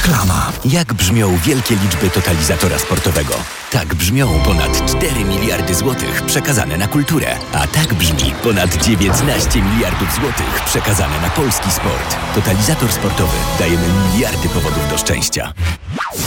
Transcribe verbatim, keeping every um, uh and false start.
reklama. Jak brzmią wielkie liczby totalizatora sportowego? Tak brzmią ponad cztery miliardy złotych przekazane na kulturę. A tak brzmi ponad dziewiętnaście miliardów złotych przekazane na polski sport. Totalizator sportowy. Dajemy miliardy powodów do szczęścia.